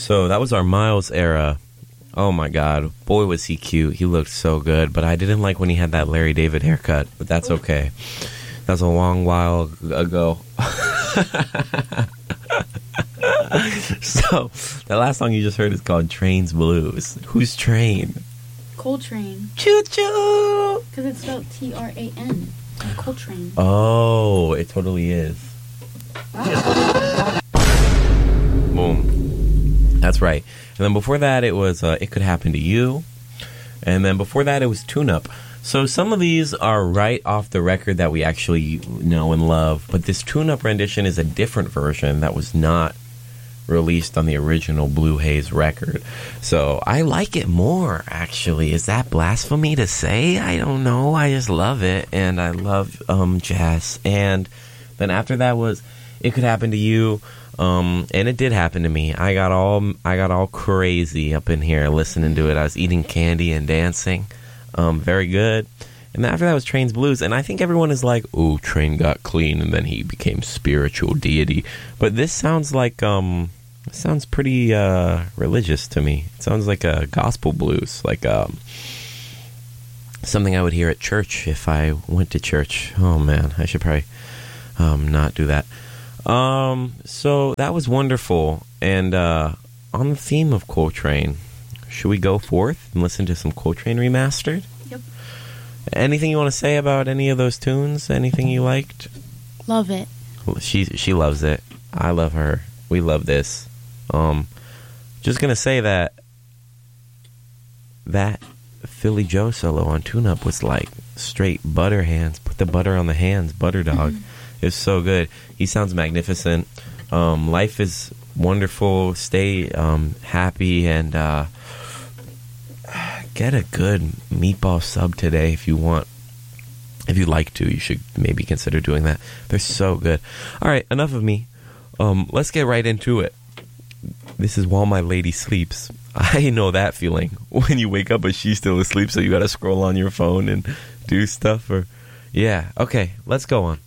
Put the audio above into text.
So that was our Miles era. Oh my god, boy was he cute. He looked so good, but I didn't like when he had that Larry David haircut, but that's okay. That was a long while ago. So, the last song you just heard is called Train's Blues. Who's Train? Coltrane. Choo-choo! Because it's spelled T-R-A-N. Coltrane. Oh, it totally is. Boom. That's right. And then before that, it was It Could Happen to You. And then before that, it was Tune Up. So some of these are right off the record that we actually know and love. But this Tune Up rendition is a different version that was not released on the original Blue Haze record. So I like it more, actually. Is that blasphemy to say? I don't know. I just love it. And I love jazz. And then after that was It Could Happen to You. And it did happen to me. I got all crazy up in here listening to it. I was eating candy and dancing. Very good. And after that was Train's Blues. And I think everyone is like, "Ooh, Train got clean and then he became spiritual deity." But this sounds like it sounds pretty religious to me. It sounds like a gospel blues, like something I would hear at church if I went to church. Oh man, I should probably not do that. So that was wonderful. And on the theme of Coltrane, should we go forth and listen to some Coltrane Remastered? Yep. Anything you want to say about any of those tunes? Anything you liked? Love it. She loves it. I love her. We love this. Just gonna say that Philly Joe solo on Tune Up was like straight butter hands. Put the butter on the hands, butter dog. It's so good. He sounds magnificent. Life is wonderful. Stay happy and get a good meatball sub today if you want. If you'd like to, you should maybe consider doing that. They're so good. All right, enough of me. Let's get right into it. This is While My Lady Sleeps. I know that feeling when you wake up but she's still asleep, so you gotta scroll on your phone and do stuff. Or yeah, okay, let's go on.